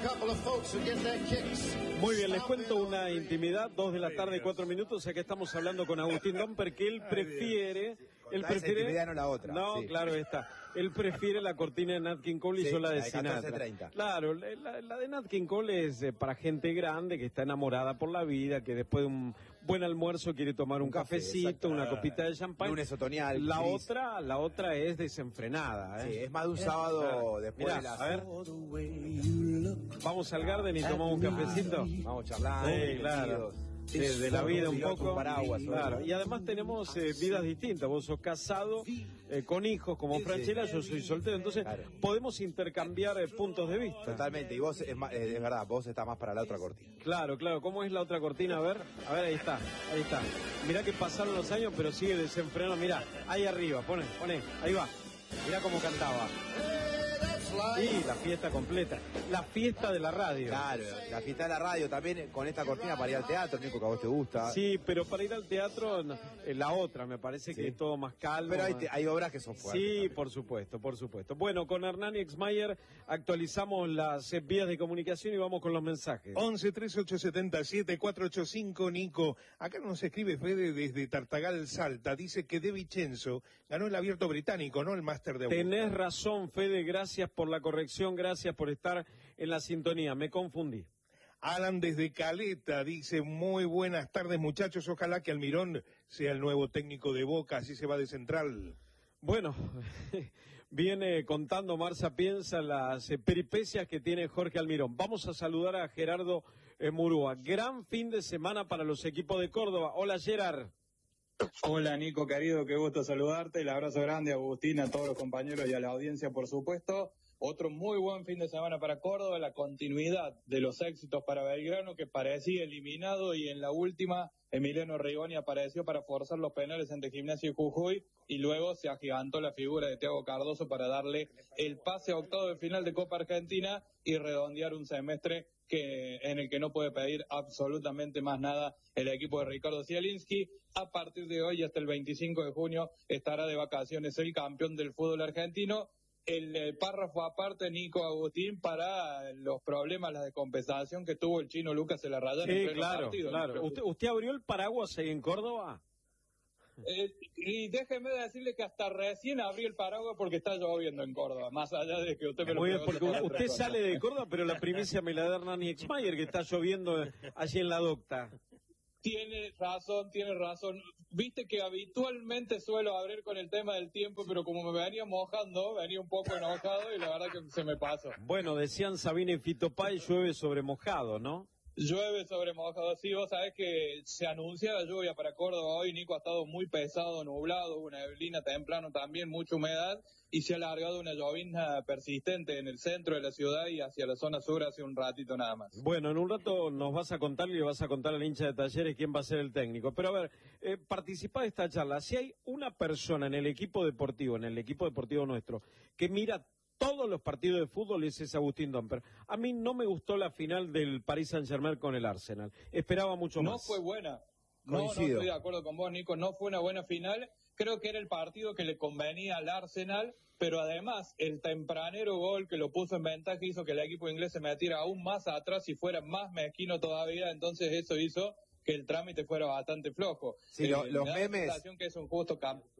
Muy bien, les cuento una intimidad, 2 de la tarde, 4 minutos, ya que estamos hablando con Agustín Domper, que él prefiere... intimidad, no la otra. No, sí. Claro, está. Él prefiere la cortina de Nat King Cole y yo la de Sinatra. Claro, la de Nat King Cole es para gente grande que está enamorada por la vida, que después de un buen almuerzo quiere tomar un cafecito, una copita de champán. Lunes otoñal. La otra es desenfrenada, ¿eh? Sí, es más de un sábado después. Mirá, de la... a ver. Vamos al Garden y tomamos un cafecito. Vamos charlando. Sí, claro. De la vida un poco. Paraguas, claro. Y además tenemos vidas distintas. Vos sos casado, con hijos como Franchella, yo soy soltero. Entonces podemos intercambiar puntos de vista. Totalmente. Y vos, es verdad, vos estás más para la otra cortina. Claro. ¿Cómo es la otra cortina? A ver, ahí está. Mirá que pasaron los años, pero sigue desenfrenado. Mirá, ahí arriba, poné, ahí va. Mirá cómo cantaba. Y la fiesta completa, la fiesta de la radio. Claro, la fiesta de la radio también con esta cortina para ir al teatro, Nico, que a vos te gusta. Sí, pero para ir al teatro, la otra, me parece que es todo más calmo. Pero hay obras que son fuertes. Sí, también. Por supuesto. Bueno, con Hernán Exmayer actualizamos las vías de comunicación y vamos con los mensajes. 11-3877-485, Nico. Acá nos escribe Fede desde Tartagal, Salta. Dice que De Vicenzo ganó el Abierto Británico, no el Máster de Augusta. Tenés razón, Fede, gracias por la corrección, gracias por estar en la sintonía, me confundí. Alan desde Caleta dice, muy buenas tardes muchachos, ojalá que Almirón sea el nuevo técnico de Boca, así se va de Central. Bueno, viene contando Marza Piensa las peripecias que tiene Jorge Almirón. Vamos a saludar a Gerardo Murúa. Gran fin de semana para los equipos de Córdoba. Hola Gerard. Hola Nico, querido, qué gusto saludarte, el abrazo grande a Agustín, a todos los compañeros y a la audiencia por supuesto. Otro muy buen fin de semana para Córdoba, la continuidad de los éxitos para Belgrano que parecía eliminado y en la última Emiliano Rigoni apareció para forzar los penales ante Gimnasia y Jujuy y luego se agigantó la figura de Thiago Cardoso para darle el pase a octavo de final de Copa Argentina y redondear un semestre en el que no puede pedir absolutamente más nada el equipo de Ricardo Zielinski. A partir de hoy hasta el 25 de junio estará de vacaciones el campeón del fútbol argentino. El párrafo aparte, Nico, Agustín, para los problemas, la descompensación que tuvo el chino Lucas en la raya en el pleno partido. Claro. ¿Usted abrió el paraguas ahí en Córdoba? Y déjeme decirle que hasta recién abrí el paraguas porque está lloviendo en Córdoba, más allá de que usted me lo pregunte. Porque usted sale de Córdoba, pero la primicia me la da Hernán Exmayer, que está lloviendo allí en la docta. Tiene razón. Viste que habitualmente suelo abrir con el tema del tiempo, pero como me venía mojando, venía un poco enojado y la verdad que se me pasó. Bueno, decían Sabina y Fito Páez, llueve sobre mojado, ¿no? Llueve sobre mojado, sí, vos sabés que se anuncia la lluvia para Córdoba hoy, Nico, ha estado muy pesado, nublado, una neblina temprano también, mucha humedad, y se ha alargado una llovizna persistente en el centro de la ciudad y hacia la zona sur hace un ratito nada más. Bueno, en un rato nos vas a contar y le vas a contar al hincha de Talleres quién va a ser el técnico, pero a ver, participa de esta charla, si hay una persona en el equipo deportivo nuestro, que mira todos los partidos de fútbol, ese es Agustín Domper. A mí no me gustó la final del Paris Saint-Germain con el Arsenal. Esperaba mucho más. No fue buena. No estoy de acuerdo con vos, Nico. No fue una buena final. Creo que era el partido que le convenía al Arsenal, pero además el tempranero gol que lo puso en ventaja hizo que el equipo inglés se metiera aún más atrás y fuera más mezquino todavía. Entonces eso hizo que el trámite fuera bastante flojo. Sí, los memes... La sensación que es un justo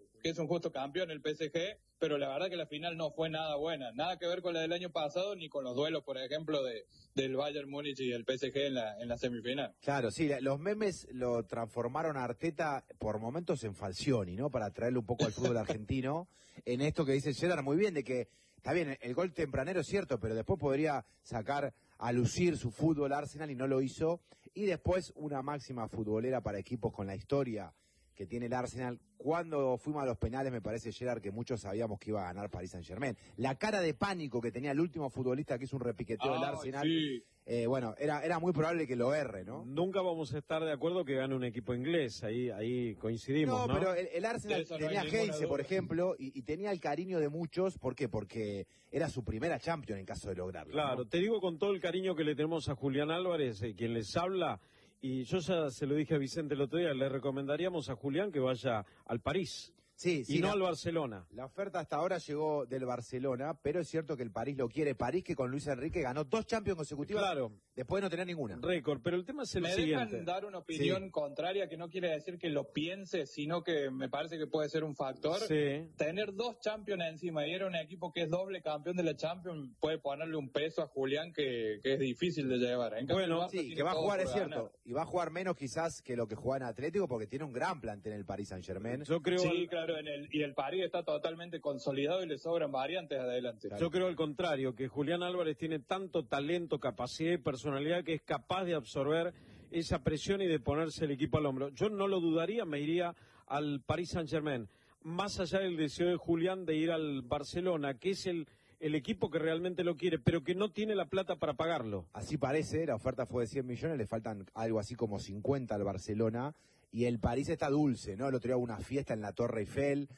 campeón el PSG, pero la verdad que la final no fue nada buena. Nada que ver con la del año pasado, ni con los duelos, por ejemplo, del Bayern Múnich y el PSG en la semifinal. Claro, sí, los memes lo transformaron a Arteta por momentos en Falcioni, ¿no? Para traerle un poco al fútbol argentino, en esto que dice Gerard muy bien, de que, está bien, el gol tempranero es cierto, pero después podría sacar a lucir su fútbol Arsenal y no lo hizo. Y después una máxima futbolera para equipos con la historia que tiene el Arsenal. Cuando fuimos a los penales, me parece, Gerard, que muchos sabíamos que iba a ganar Paris Saint-Germain. La cara de pánico que tenía el último futbolista que hizo un repiqueteo del Arsenal, sí. Bueno, era muy probable que lo erre, ¿no? Nunca vamos a estar de acuerdo que gane un equipo inglés, ahí coincidimos, ¿no? Pero el Arsenal tenía a Heinze, por ejemplo, y tenía el cariño de muchos, ¿por qué? Porque era su primera Champions en caso de lograrlo. Claro, ¿no? Te digo con todo el cariño que le tenemos a Julián Álvarez, quien les habla, y yo ya se lo dije a Vicente el otro día, le recomendaríamos a Julián que vaya al París. Sí, y no al Barcelona. La oferta hasta ahora llegó del Barcelona, pero es cierto que el París lo quiere. París que con Luis Enrique ganó 2 Champions consecutivas, Claro. después de no tener ninguna. Récord, pero el tema es el Me siguiente. dejan dar una opinión contraria, que no quiere decir que lo piense, sino que me parece que puede ser un factor. Sí. Tener 2 Champions encima y era un equipo que es doble campeón de la Champions puede ponerle un peso a Julián que es difícil de llevar. En cambio, Bueno, el Barça Sí, tiene que va a todo jugar, por es ganar. cierto, y va a jugar menos quizás que lo que juega en Atlético, porque tiene un gran plantel en el Paris Saint-Germain. Yo creo, Sí, claro, y el París está totalmente consolidado y le sobran variantes adelante. yo creo al contrario, que Julián Álvarez tiene tanto talento, capacidad y personalidad que es capaz de absorber esa presión y de ponerse el equipo al hombro. Yo no lo dudaría, me iría al Paris Saint-Germain. Más allá del deseo de Julián de ir al Barcelona, que es el equipo que realmente lo quiere, pero que no tiene la plata para pagarlo. Así parece, la oferta fue de 100 millones, le faltan algo así como 50 al Barcelona, y el París está dulce, ¿no? El otro día hubo una fiesta en la Torre Eiffel,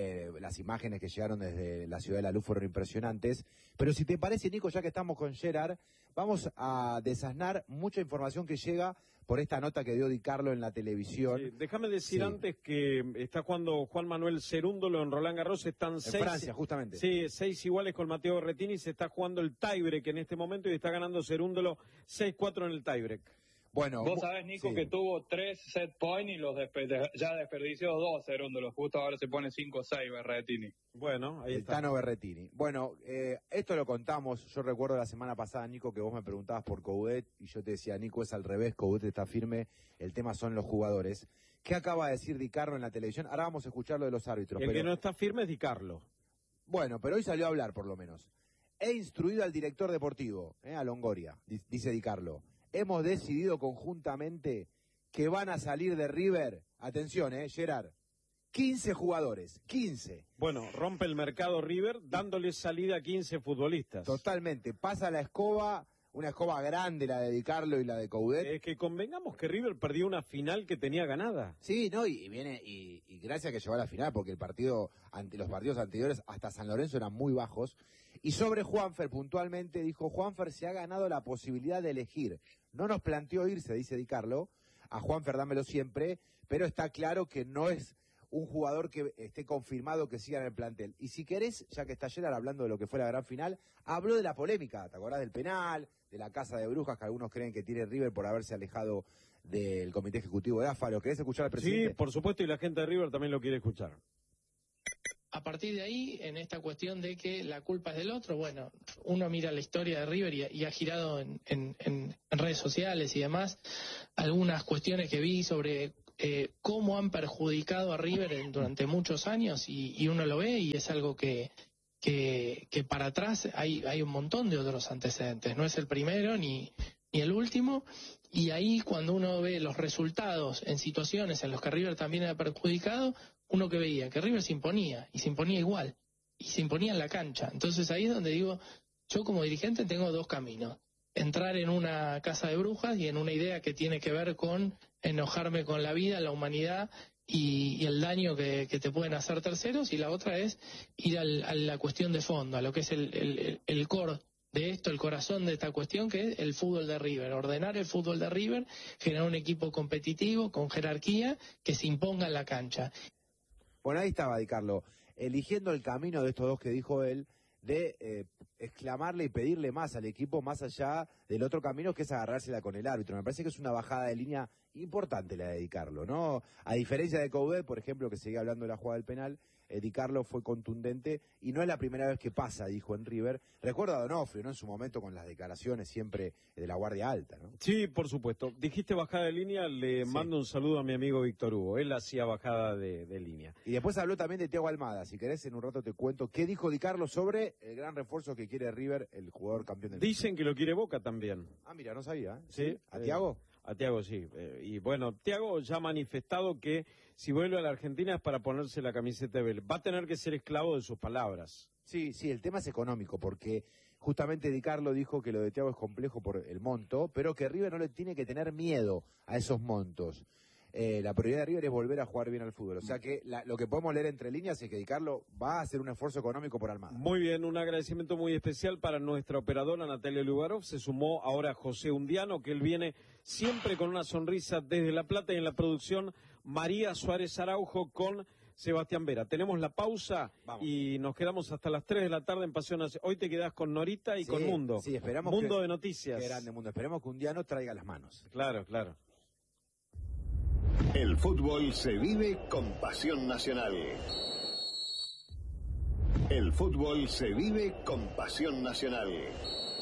las imágenes que llegaron desde la Ciudad de la Luz fueron impresionantes, pero si te parece, Nico, ya que estamos con Gerard, vamos a desasnar mucha información que llega por esta nota que dio Di Carlo en la televisión. Sí, déjame decir Sí. antes que está jugando Juan Manuel Cerúndolo en Roland Garros, están En 6 Francia, justamente. Sí, 6 iguales con Mateo Berrettini, se está jugando el tiebreak en este momento y está ganando Cerúndolo 6-4 en el tiebreak. Bueno, Vos sabés, Nico, sí. que tuvo 3 set points y ya desperdició 2 Cerúndolo. Justo ahora se pone 5-6 Berrettini. Bueno, ahí El está. Tano Berrettini. Bueno, esto lo contamos. Yo recuerdo la semana pasada, Nico, que vos me preguntabas por Coudet y yo te decía, Nico, es al revés, Coudet está firme, el tema son los jugadores. ¿Qué acaba de decir Di Carlo en la televisión? Ahora vamos a escuchar lo de los árbitros. El pero- que no está firme es Di Carlo. Bueno, pero hoy salió a hablar, por lo menos. He instruido al director deportivo, a Longoria, dice Di Carlo. Hemos decidido conjuntamente que van a salir de River, atención, Gerard, 15 jugadores, 15. Bueno, rompe el mercado River dándole salida a 15 futbolistas. Totalmente. Pasa la escoba, una escoba grande, la de Di Carlo y la de Coudet. Es que convengamos que River perdió una final que tenía ganada. Sí, no, y viene, y gracias que llegó a la final, porque los partidos anteriores hasta San Lorenzo eran muy bajos. Y sobre Juanfer, puntualmente, dijo, Juanfer se ha ganado la posibilidad de elegir. No nos planteó irse, dice Di Carlo, a Juanfer dámelo siempre, pero está claro que no es un jugador que esté confirmado que siga en el plantel. Y si querés, ya que está Gerard hablando de lo que fue la gran final, habló de la polémica, ¿te acordás del penal, de la casa de brujas que algunos creen que tiene River por haberse alejado del comité ejecutivo de AFA? ¿Lo querés escuchar al presidente? Sí, por supuesto, y la gente de River también lo quiere escuchar. A partir de ahí, en esta cuestión de que la culpa es del otro, bueno, uno mira la historia de River y ha girado en redes sociales y demás algunas cuestiones que vi sobre cómo han perjudicado a River durante muchos años y uno lo ve y es algo que para atrás hay un montón de otros antecedentes. No es el primero ni el último. Y ahí cuando uno ve los resultados en situaciones en las que River también era perjudicado, uno que veía que River se imponía, y se imponía igual, y se imponía en la cancha. Entonces ahí es donde digo, yo como dirigente tengo 2 caminos. Entrar en una casa de brujas y en una idea que tiene que ver con enojarme con la vida, la humanidad y el daño que te pueden hacer terceros, y la otra es ir a la cuestión de fondo, a lo que es el core de esto, el corazón de esta cuestión, que es el fútbol de River, ordenar el fútbol de River, generar un equipo competitivo, con jerarquía, que se imponga en la cancha. Bueno, ahí estaba Di Carlo, eligiendo el camino de estos dos que dijo él, de exclamarle y pedirle más al equipo, más allá del otro camino que es agarrársela con el árbitro. Me parece que es una bajada de línea importante la de Di Carlo, ¿no? A diferencia de Coudet, por ejemplo, que seguía hablando de la jugada del penal, Di Carlo fue contundente y no es la primera vez que pasa, dijo en River. Recuerda a Donofrio, ¿no? En su momento con las declaraciones siempre de la Guardia Alta, ¿no? Sí, por supuesto. Dijiste bajada de línea, le mando un saludo a mi amigo Víctor Hugo. Él hacía bajada de línea. Y después habló también de Thiago Almada. Si querés, en un rato te cuento qué dijo Di Carlo sobre el gran refuerzo que quiere River, el jugador campeón del mundo. Dicen que lo quiere Boca también. Ah, mira, no sabía, ¿eh? ¿Sí? ¿A Thiago? A Thiago sí. Y bueno, Thiago ya ha manifestado que si vuelve a la Argentina es para ponerse la camiseta de Vélez. Va a tener que ser esclavo de sus palabras. Sí, sí, el tema es económico, porque justamente Di Carlo dijo que lo de Thiago es complejo por el monto, pero que River no le tiene que tener miedo a esos montos. La prioridad de River es volver a jugar bien al fútbol. O sea que lo que podemos leer entre líneas es que Di Carlo va a hacer un esfuerzo económico por Almada. Muy bien, un agradecimiento muy especial para nuestra operadora Natalia Lugarov. Se sumó ahora José Undiano, que él viene siempre con una sonrisa desde La Plata, y en la producción María Suárez Araujo con Sebastián Vera. Tenemos la pausa. Vamos. Y nos quedamos hasta las 3 de la tarde en Pasión Nacional. Hoy te quedás con Norita y Sí, con Mundo. sí, esperamos Mundo que- de noticias. Qué grande Mundo. Esperemos que un día no traiga las manos. Claro, claro. El fútbol se vive con pasión nacional. El fútbol se vive con pasión nacional.